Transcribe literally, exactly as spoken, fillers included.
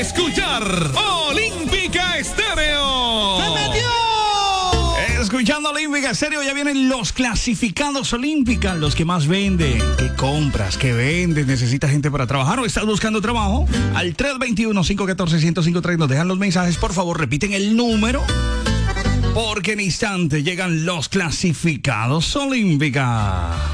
Escuchar Olímpica Estéreo. ¡Se metió! Escuchando Olímpica Estéreo, ya vienen los clasificados Olímpica, los que más venden. ¿Qué compras? ¿Qué vendes? ¿Necesitas gente para trabajar o estás buscando trabajo? Al tres dos uno, cinco uno cuatro, uno cero cinco tres nos dejan los mensajes. Por favor, repiten el número, porque en instante llegan los clasificados Olímpica.